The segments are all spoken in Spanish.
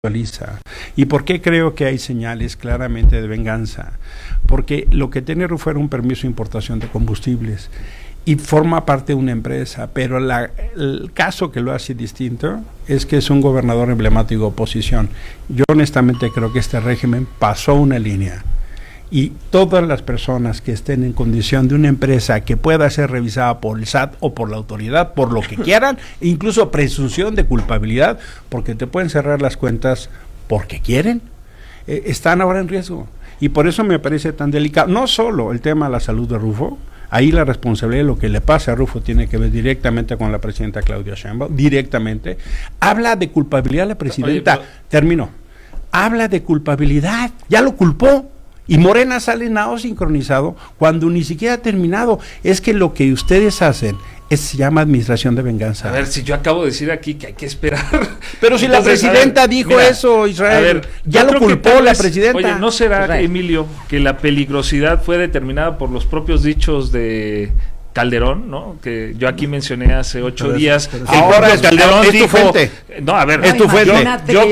actualiza. ¿Y por qué creo que hay señales claramente de venganza? Porque lo que tiene Rufo era un permiso de importación de combustibles y forma parte de una empresa, pero el caso que lo hace distinto es que es un gobernador emblemático de oposición. Yo honestamente creo que este régimen pasó una línea y todas las personas que estén en condición de una empresa que pueda ser revisada por el SAT o por la autoridad, por lo que quieran, incluso presunción de culpabilidad, porque te pueden cerrar las cuentas porque quieren, están ahora en riesgo. Y por eso me parece tan delicado, no solo el tema de la salud de Rufo, ahí la responsabilidad de lo que le pasa a Rufo tiene que ver directamente con la presidenta Claudia Sheinbaum, directamente. Habla de culpabilidad la presidenta, Oye, pero... terminó, habla de culpabilidad, ya lo culpó. Y Morena sale nada sincronizado cuando ni siquiera ha terminado. Es que lo que ustedes hacen se llama administración de venganza. A ver, si yo acabo de decir aquí que hay que esperar. Pero si entonces, la presidenta dijo eso, Israel, a ver, ya lo culpó la presidenta. Oye, ¿no será, Israel, Emilio, que la peligrosidad fue determinada por los propios dichos de Calderón, ¿no? Que yo aquí mencioné hace 8 días. Ahora Calderón es tu dijo, fuente. No, a ver, es tu fuente. Yo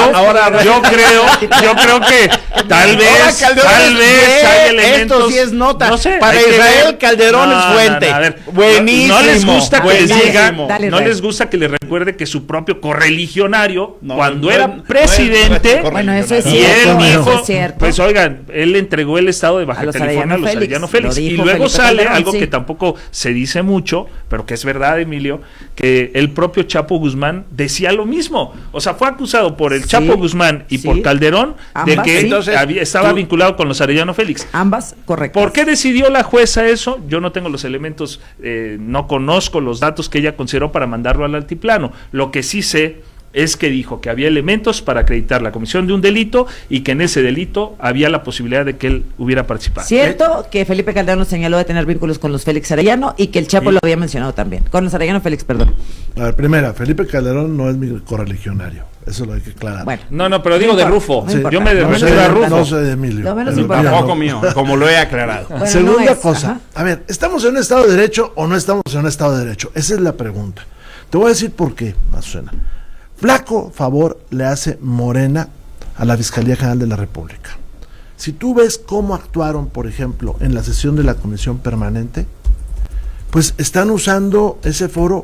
creo que tal vez hay elementos. Esto sí es nota. No sé, para Israel Calderón es fuente. A ver, buenísimo. No les gusta que les diga, dale, no les gusta que les recuerde que su propio correligionario, cuando era presidente, bueno, eso es y cierto, él dijo, eso es cierto. Pues oigan, él entregó el estado de Baja California a los Arellano Félix. Y luego Felipe sale Calderón, algo sí, que tampoco se dice mucho, pero que es verdad, Emilio, que el propio Chapo Guzmán decía lo mismo. O sea, fue acusado por el Chapo Guzmán y por Calderón de que estaba vinculado con los Arellano Félix. Ambas correctas. ¿Por qué decidió la jueza eso? Yo no tengo los elementos, no conozco los datos que ella consideró para mandarlo al altiplano. Lo que sí sé es que dijo que había elementos para acreditar la comisión de un delito y que en ese delito había la posibilidad de que él hubiera participado. Cierto que Felipe Calderón señaló de tener vínculos con los Félix Arellano y que el Chapo lo había mencionado también. Con los Arellano Félix, perdón. A ver, primera, Felipe Calderón no es mi correligionario. Eso lo hay que aclarar. Bueno, no, pero digo de Rufo. Sí, yo me no refiero a Rufo. No soy de Emilio. Lo menos Tampoco mío, como lo he aclarado. Bueno, Segunda no es, cosa, ajá. a ver, ¿estamos en un Estado de Derecho o no estamos en un Estado de Derecho? Esa es la pregunta. Te voy a decir por qué, Azucena. Flaco favor le hace Morena a la Fiscalía General de la República. Si tú ves cómo actuaron, por ejemplo, en la sesión de la Comisión Permanente, pues están usando ese foro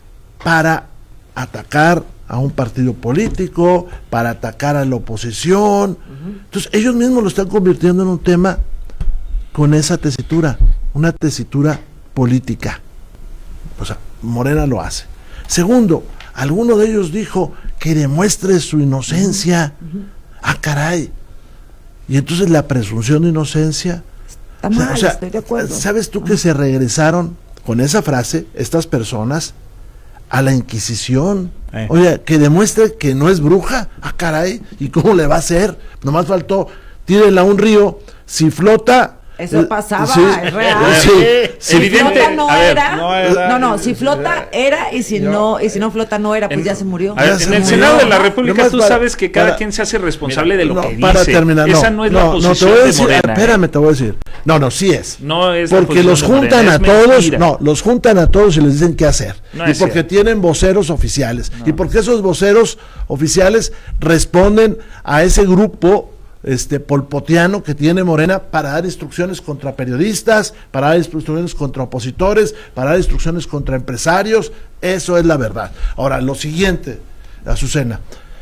para atacar a un partido político, para atacar a la oposición. Entonces ellos mismos lo están convirtiendo en un tema con esa tesitura, una tesitura política. O sea, Morena lo hace. Segundo, alguno de ellos dijo que demuestre su inocencia. Ah, caray. Y entonces la presunción de inocencia. Está mal, estoy de acuerdo. ¿Sabes tú que se regresaron con esa frase, estas personas, a la Inquisición? Oye, que demuestre que no es bruja. Ah, caray. ¿Y cómo le va a hacer? Nomás faltó, tírenla a un río, si flota. Eso pasaba, sí, es real. Sí, si evidente, flota no era, no, si flota era y si no flota no era, pues ya se murió. A ver, en el Senado de la República tú sabes que cada quien se hace responsable de lo que dice. Para terminar, esa no es la posición te voy a de decir, Morena. Espérame, te voy a decir. No, sí es. No es porque los juntan a todos, los juntan a todos y les dicen qué hacer. No y porque tienen voceros oficiales. Y porque esos voceros oficiales responden a ese grupo polpotiano que tiene Morena para dar instrucciones contra periodistas, para dar instrucciones contra opositores, para dar instrucciones contra empresarios. Eso es la verdad. Ahora, lo siguiente, Azucena,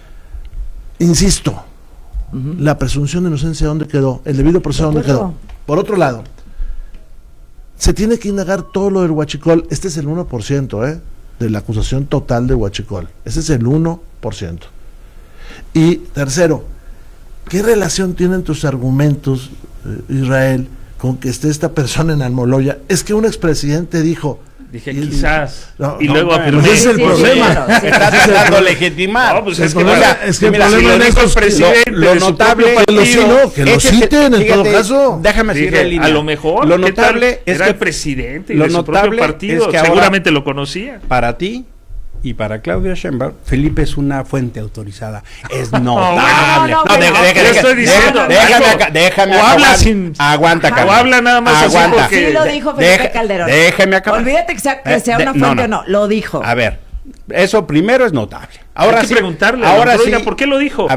insisto, la presunción de inocencia, ¿dónde quedó? El debido proceso, ¿dónde quedó? Por otro lado, se tiene que indagar todo lo del huachicol. Este es el 1%, de la acusación total de huachicol. Ese es el 1%. Y tercero, ¿qué relación tienen tus argumentos, Israel, con que esté esta persona en Almoloya? Es que un expresidente dijo... Dije quizás. Luego afirmé. Ese es el problema. Está tratando de legitimar. No, pues es que el problema es el presidente lo notable que lo citen en todo caso. Déjame decirle, a lo mejor lo notable es era que el presidente y lo de su propio notable partido, es que seguramente lo conocía. Para ti y para Claudia Sheinbaum, Felipe es una fuente autorizada. Es notable. Déjame o habla acabar. sin Aguanta, o habla nada más así porque sí lo dijo Felipe Calderón. Déjeme acabar. Olvídate que sea una fuente o no, lo dijo. A ver, eso primero es notable. Ahora Hay que sí, preguntarle, ahora oiga, sí. ¿por qué lo dijo?